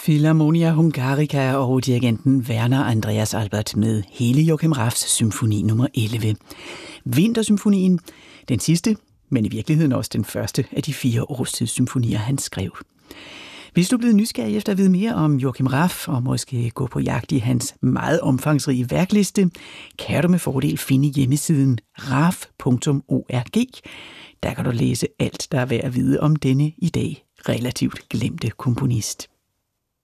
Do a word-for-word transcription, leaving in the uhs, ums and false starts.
Philharmonia Hungarica og dirigenten Werner Andreas Albert med hele Joachim Raffs symfoni nummer elleve. Vintersymfonien, den sidste, men i virkeligheden også den første af de fire årstidssymfonier, han skrev. Hvis du er blevet nysgerrig efter at vide mere om Joachim Raff og måske gå på jagt i hans meget omfangsrige værkliste, kan du med fordel finde hjemmesiden raff punktum org. Der kan du læse alt, der er værd at vide om denne i dag relativt glemte komponist.